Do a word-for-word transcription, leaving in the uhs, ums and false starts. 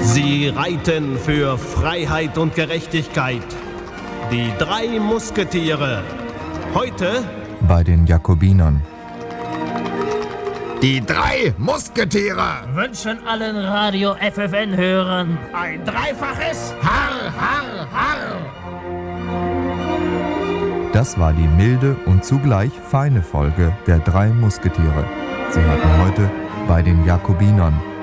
Sie reiten für Freiheit und Gerechtigkeit. Die drei Musketiere. Heute bei den Jakobinern. Die drei Musketiere wünschen allen Radio F F N-Hörern ein dreifaches Harr, Harr, Harr. Das war die milde und zugleich feine Folge der drei Musketiere. Sie hatten heute bei den Jakobinern.